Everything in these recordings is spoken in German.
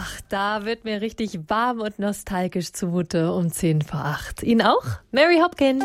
Ach, da wird mir richtig warm und nostalgisch zumute um 7:50. Ihnen auch? Mary Hopkin.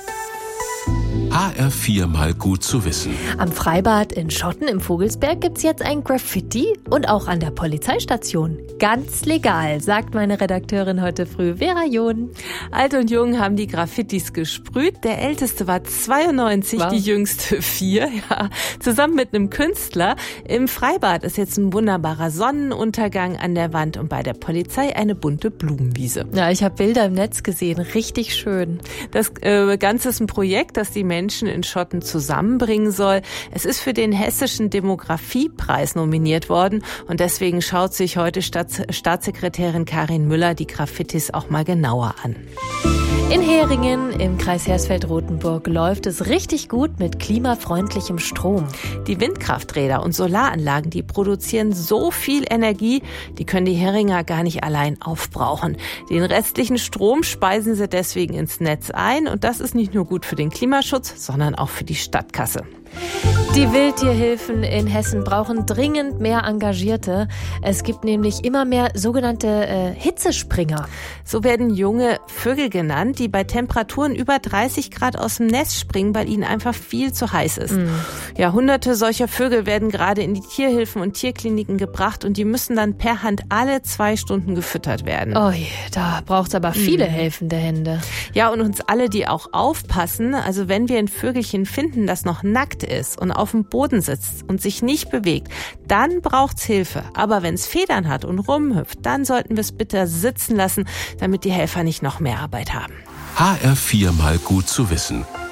HR4 mal gut zu wissen. Am Freibad in Schotten im Vogelsberg gibt's jetzt ein Graffiti und auch an der Polizeistation. Ganz legal, sagt meine Redakteurin heute früh, Vera John. Alt und Jung haben die Graffitis gesprüht. Der älteste war 92, wow. Die jüngste 4. Ja, zusammen mit einem Künstler. Im Freibad ist jetzt ein wunderbarer Sonnenuntergang an der Wand und bei der Polizei eine bunte Blumenwiese. Ja, ich habe Bilder im Netz gesehen, richtig schön. Das Ganze ist ein Projekt, das die Menschen in Schotten zusammenbringen soll. Es ist für den Hessischen Demografiepreis nominiert worden und deswegen schaut sich heute Staatssekretärin Karin Müller die Graffitis auch mal genauer an. In Heringen im Kreis Hersfeld-Rotenburg läuft es richtig gut mit klimafreundlichem Strom. Die Windkrafträder und Solaranlagen, die produzieren so viel Energie, die können die Heringer gar nicht allein aufbrauchen. Den restlichen Strom speisen sie deswegen ins Netz ein und das ist nicht nur gut für den Klimaschutz, sondern auch für die Stadtkasse. Die Wildtierhilfen in Hessen brauchen dringend mehr Engagierte. Es gibt nämlich immer mehr sogenannte Hitzespringer. So werden junge Vögel genannt, die bei Temperaturen über 30 Grad aus dem Nest springen, weil ihnen einfach viel zu heiß ist. Ja, hunderte solcher Vögel werden gerade in die Tierhilfen und Tierkliniken gebracht und die müssen dann per Hand alle 2 Stunden gefüttert werden. Oh je, da braucht's aber viele helfende Hände. Ja, und uns alle, die auch aufpassen. Also wenn wir ein Vögelchen finden, das noch nackt ist und auf dem Boden sitzt und sich nicht bewegt, dann braucht's Hilfe. Aber wenn's Federn hat und rumhüpft, dann sollten wir es bitte sitzen lassen, damit die Helfer nicht noch mehr Arbeit haben. HR4 mal gut zu wissen.